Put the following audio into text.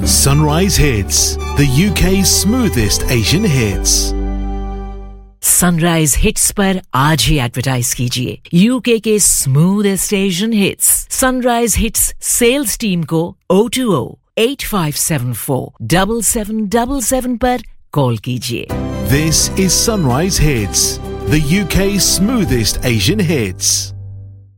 Sunrise Hits, the UK's smoothest Asian hits. Sunrise hits पर आज ही advertise कीजिए UK के smoothest Asian hits sunrise hits sales team को 020-8574-7777 पर कॉल कीजिए. This is Sunrise Hits, the UK's smoothest Asian hits.